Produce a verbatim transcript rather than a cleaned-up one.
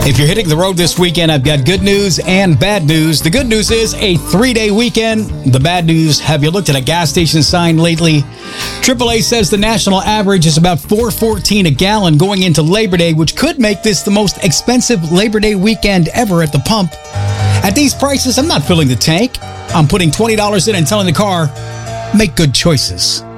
If you're hitting the road this weekend, I've got good news and bad news. The good news is a three-day weekend. The bad news, have you looked at a gas station sign lately? triple A says the national average is about four fourteen a gallon going into Labor Day, which could make this the most expensive Labor Day weekend ever at the pump. At these prices, I'm not filling the tank. I'm putting twenty dollars in and telling the car, make good choices.